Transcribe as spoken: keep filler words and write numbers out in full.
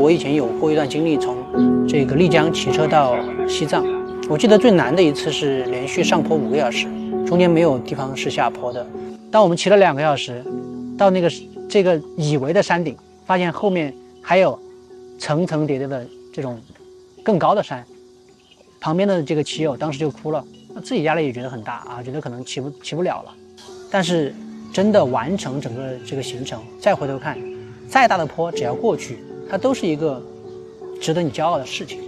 我以前有过一段经历，从这个丽江骑车到西藏，我记得最难的一次是连续上坡五个小时，中间没有地方是下坡的。当我们骑了两个小时，到那个这个以为的山顶，发现后面还有层层叠叠的这种更高的山。旁边的这个骑友当时就哭了，自己压力也觉得很大啊，觉得可能骑不骑不了了。但是真的完成整个这个行程，再回头看，再大的坡只要过去，它都是一个值得你骄傲的事情。